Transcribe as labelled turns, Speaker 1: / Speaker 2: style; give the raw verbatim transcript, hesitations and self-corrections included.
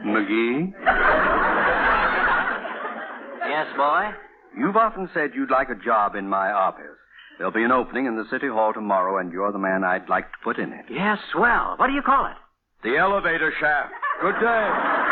Speaker 1: McGee?
Speaker 2: Yes, boy?
Speaker 1: You've often said you'd like a job in my office. There'll be an opening in the City Hall tomorrow, and you're the man I'd like to put in it.
Speaker 2: Yes, swell. What do you call it?
Speaker 1: The elevator shaft. Good day.